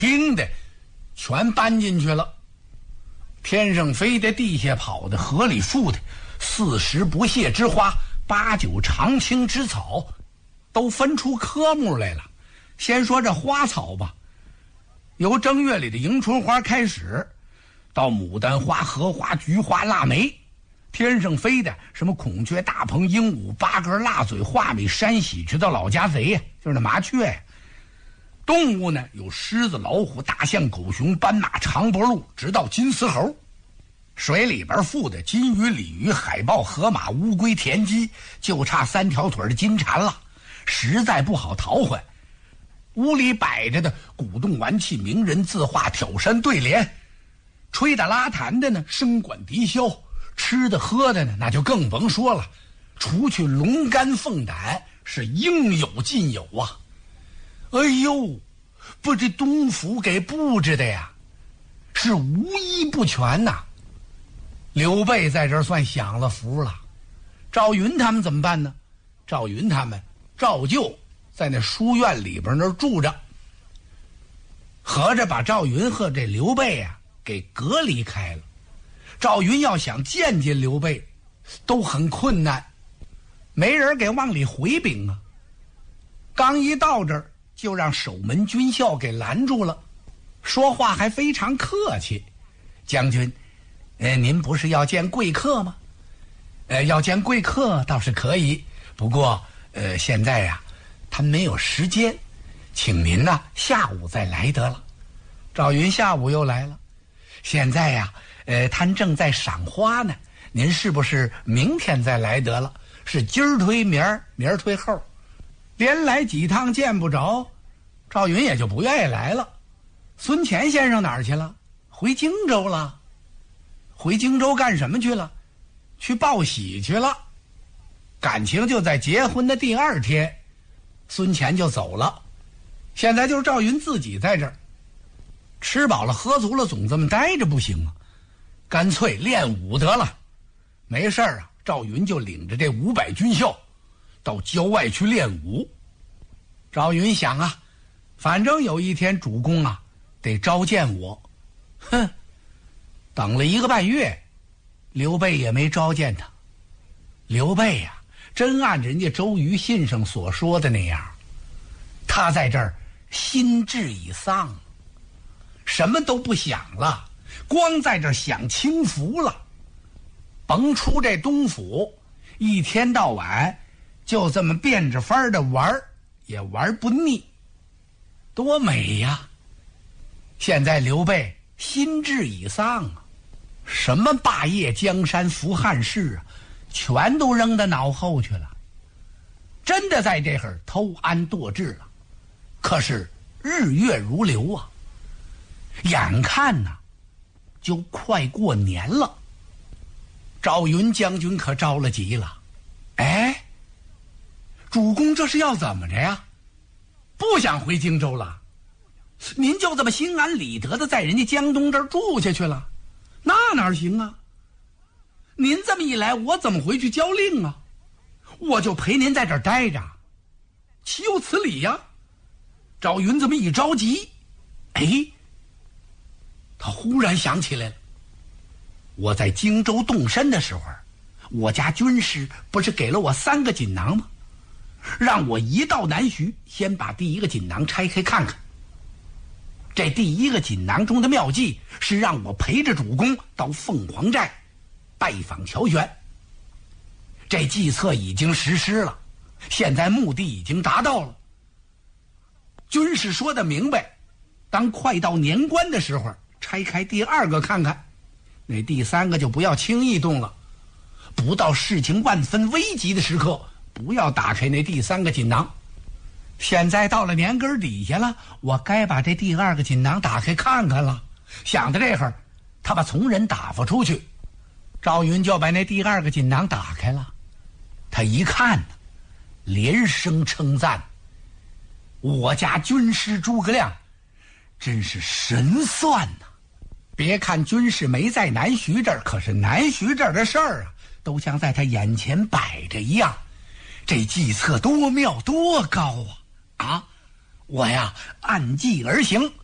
兵的全搬进去了，天上飞的，地下跑的，河里浮的，40不谢之花，8九常青之草，都分出科目来了。先说这花草吧，由正月里的迎春花开始，到牡丹花、荷花、菊花、腊梅，天上飞的什么孔雀、大鹏、鹦鹉、八哥、腊嘴、画眉、山喜，直到老家贼呀，就是那麻雀呀。动物呢，有狮子、老虎、大象、狗熊、斑马、长脖鹿，直到金丝猴。水里边附的金鱼、鲤鱼、海豹、河马、乌龟、田鸡，就差3条腿的金蝉了，实在不好淘换。屋里摆着的古董玩器、名人字画、挑山对联，吹打拉弹的呢，笙管笛箫，吃的喝的呢，那就更甭说了，除去龙肝凤胆，是应有尽有啊。哎呦，不，这东府给布置的呀，是无一不全呐。刘备在这儿算享了福了。赵云他们怎么办呢？赵云他们照旧在那书院里边那儿住着，合着把赵云和这刘备啊给隔离开了。赵云要想见见刘备都很困难，没人给往里回禀啊。刚一到这儿，就让守门军校给拦住了，说话还非常客气。将军，您不是要见贵客吗？要见贵客倒是可以，不过现在呀，他没有时间，请您呢下午再来得了。赵云下午又来了，现在呀，他正在赏花呢，您是不是明天再来得了？是今儿推明儿，明儿推后，连来几趟见不着，赵云也就不愿意来了。孙乾先生哪儿去了？回荆州了。回荆州干什么去了？去报喜去了。感情就在结婚的第2天，孙乾就走了。现在就是赵云自己在这儿，吃饱了喝足了，总这么待着不行啊，干脆练武得了。没事啊，赵云就领着这500军校到郊外去练武。赵云想啊，反正有一天主公啊得召见我，等了1个半月，刘备也没召见他。刘备呀，真按人家周瑜信上所说的那样，他在这儿心志已丧，什么都不想了，光在这儿享清福了。甭出这东府，一天到晚就这么变着法儿的玩，也玩不腻，多美呀！现在刘备心志已丧啊，什么霸业江山、扶汉室啊，全都扔到脑后去了，真的在这会儿偷安堕治了。可是日月如流啊，眼看呢就快过年了。赵云将军可着了急了，哎，主公这是要怎么着呀？不想回荆州了？您就这么心安理得的在人家江东这儿住下去了？那哪行啊？您这么一来，我怎么回去交令啊？我就陪您在这儿待着，岂有此理呀！赵云这么一着急，他忽然想起来了，我在荆州动身的时候，我家军师不是给了我3个锦囊吗？让我一到南徐，先把第1个锦囊拆开看看。这第1个锦囊中的妙计是让我陪着主公到凤凰寨拜访乔玄。这计策已经实施了，现在目的已经达到了。军师说的明白，当快到年关的时候，拆开第2个看看，那第3个就不要轻易动了，不到事情万分危急的时刻，不要打开那第3个锦囊。现在到了年根底下了，我该把这第2个锦囊打开看看了。想到这会儿，他把从人打发出去，赵云就把那第2个锦囊打开了。他一看呢，连声称赞，我家军师诸葛亮真是神算呐！别看军师没在南徐这儿，可是南徐这儿的事儿啊，都像在他眼前摆着一样。这计策多妙多高啊！我呀按计而行，